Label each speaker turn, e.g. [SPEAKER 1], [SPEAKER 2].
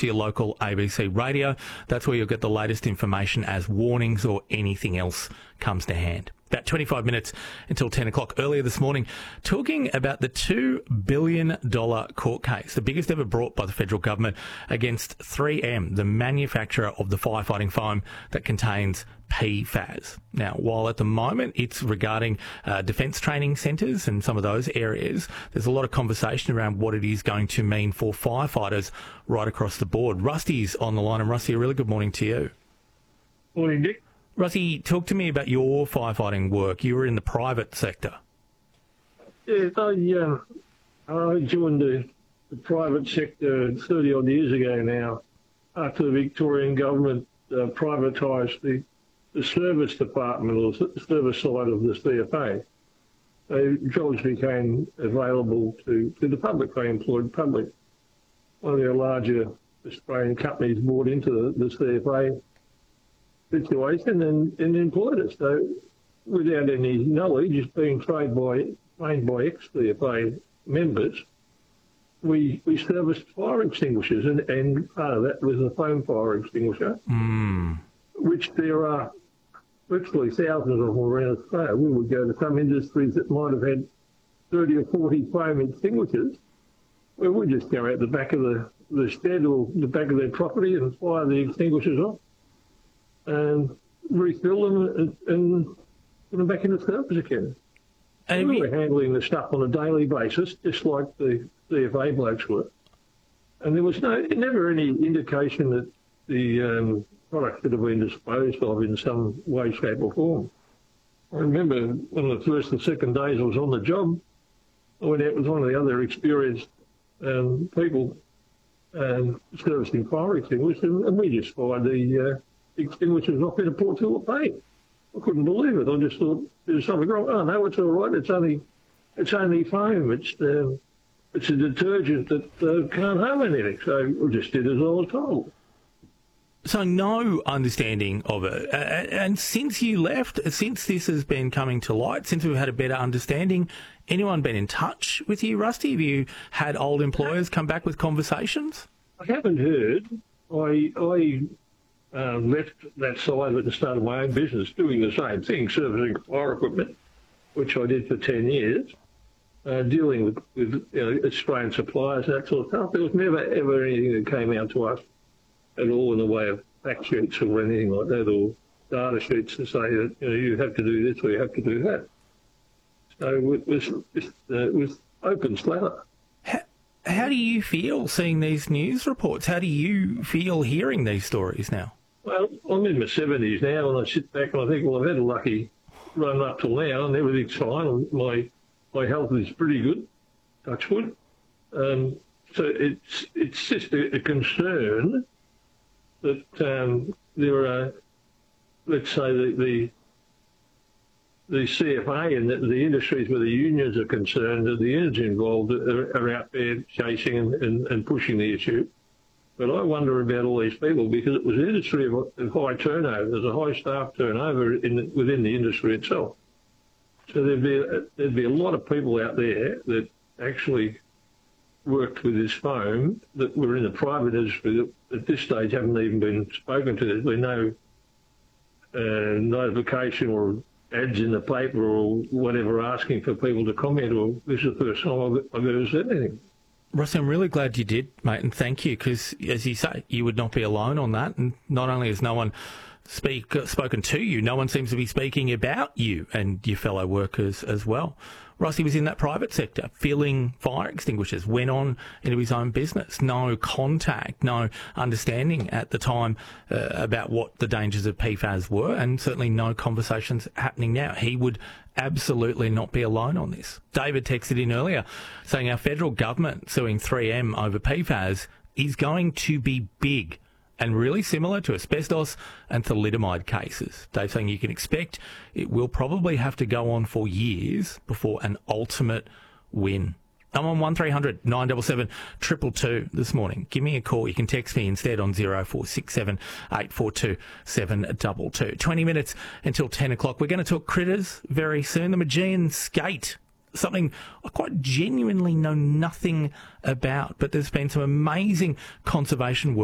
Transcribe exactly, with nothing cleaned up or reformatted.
[SPEAKER 1] to your local A B C radio. That's where you'll get the latest information as warnings or anything else comes to hand. About twenty-five minutes until ten o'clock. Earlier this morning, talking about the two billion dollars court case, the biggest ever brought by the federal government against three M, the manufacturer of the firefighting foam that contains P FAS. Now, while at the moment it's regarding uh, defence training centres and some of those areas, there's a lot of conversation around what it is going to mean for firefighters right across the board. Rusty's on the line, and Rusty, a really good morning to you.
[SPEAKER 2] Morning, Nick.
[SPEAKER 1] Rusty, talk to me about your firefighting work. You were in the private sector.
[SPEAKER 2] Yeah, I, uh, I joined the, the private sector thirty odd years ago now, after the Victorian government uh, privatised the, the service department or the service side of the C F A. So jobs became available to, to the publicly employed public. One of our larger Australian companies bought into the, the C F A situation and, and employed us. So without any knowledge, just being trained by trained by ex-C F A members, we we serviced fire extinguishers, and, and part of that was a foam fire extinguisher,
[SPEAKER 1] mm.
[SPEAKER 2] which there are virtually thousands of them around Australia. We would go to some industries that might have had thirty or forty foam extinguishers, where we just go out the back of the, the shed or the back of their property and fire the extinguishers off, and refill them and, and put them back into service again. And we were handling the stuff on a daily basis, just like the C F A blokes were. And there was no, never any indication that the um, product could have been disposed of in some way, shape or form. I remember one of the first and second days I was on the job, I went out with one of the other experienced um, people um, servicing fire extinguishers, and we just fired the uh, extinguishers off in a Port Phillip Bay. I couldn't believe it. I just thought there's something wrong. Oh no, it's all right. It's only, it's only foam. It's uh, it's a detergent that uh, can't harm anything. So I just did as I was told.
[SPEAKER 1] So no understanding of it. Uh, and since you left, since this has been coming to light, since we've had a better understanding, anyone been in touch with you, Rusty? Have you had old employers come back with conversations?
[SPEAKER 2] I haven't heard. I I. Uh, left that side and started my own business doing the same thing, servicing fire equipment, which I did for ten years, uh, dealing with, with you know, Australian suppliers and that sort of stuff. There was never, ever anything that came out to us at all in the way of fact sheets or anything like that, or data sheets to say that you know you have to do this or you have to do that. So it was, just, uh, it was open slather.
[SPEAKER 1] How, how do you feel seeing these news reports? How do you feel hearing these stories now?
[SPEAKER 2] Well, I'm in my seventies now, and I sit back and I think, well, I've had a lucky run up till now, and everything's fine. My my health is pretty good, touch wood. Um, so it's it's just a, a concern that um, there are, let's say, the the, the C F A and the, the industries where the unions are concerned, that the unions involved are, are out there chasing and, and, and pushing the issue. But I wonder about all these people, because it was an industry of, of high turnover. There's a high staff turnover in the, within the industry itself. So there'd be, a, there'd be a lot of people out there that actually worked with this foam that were in the private industry that at this stage haven't even been spoken to. There's been no uh, notification or ads in the paper or whatever asking for people to comment, or this is the first time I've, I've ever said anything.
[SPEAKER 1] Rusty, I'm really glad you did, mate, and thank you, because, as you say, you would not be alone on that, and not only has no one speak, uh, spoken to you, no one seems to be speaking about you and your fellow workers as well. Rusty was in that private sector, filling fire extinguishers, went on into his own business. No contact, no understanding at the time uh, about what the dangers of P FAS were, and certainly no conversations happening now. He would absolutely not be alone on this. David texted in earlier saying our federal government suing three M over P FAS is going to be big and really similar to asbestos and thalidomide cases. Dave saying you can expect it will probably have to go on for years before an ultimate win. I'm on one three hundred nine seven seven two two two this morning. Give me a call. You can text me instead on zero four six seven eight four two seven two two. twenty minutes until ten o'clock. We're going to talk critters very soon. The Maugean skate, something I quite genuinely know nothing about, but there's been some amazing conservation work